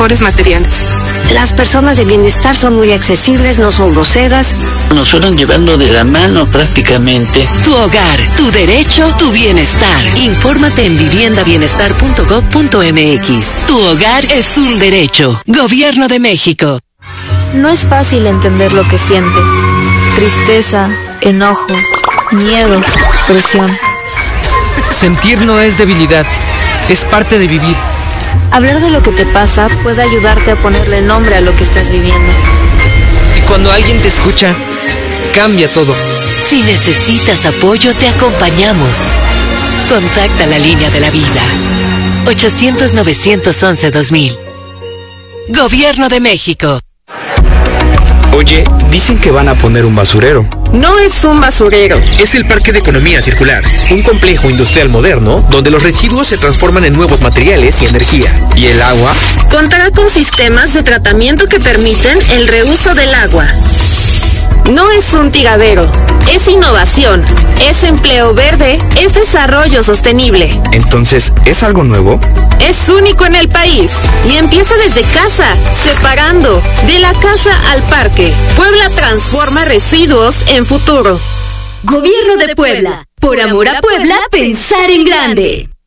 mejores materiales. Las personas de bienestar son muy accesibles, no son groseras. Nos fueron llevando de la mano prácticamente. Tu hogar, tu derecho, tu bienestar. Infórmate en viviendabienestar.gov.mx. Tu hogar es un derecho. Gobierno de México. No es fácil entender lo que sientes. Tristeza, enojo, miedo, presión. Sentir no es debilidad, es parte de vivir. Hablar de lo que te pasa puede ayudarte a ponerle nombre a lo que estás viviendo. Y cuando alguien te escucha, cambia todo. Si necesitas apoyo, te acompañamos. Contacta la línea de la vida. 800-911-2000. Gobierno de México. Oye, dicen que van a poner un basurero. No es un basurero. Es el Parque de Economía Circular, un complejo industrial moderno donde los residuos se transforman en nuevos materiales y energía. ¿Y el agua? Contará con sistemas de tratamiento que permiten el reuso del agua. No es un tiradero, es innovación, es empleo verde, es desarrollo sostenible. Entonces, ¿es algo nuevo? Es único en el país y empieza desde casa, separando de la casa al parque. Puebla transforma residuos en futuro. Gobierno de Puebla. Por amor a Puebla, pensar en grande.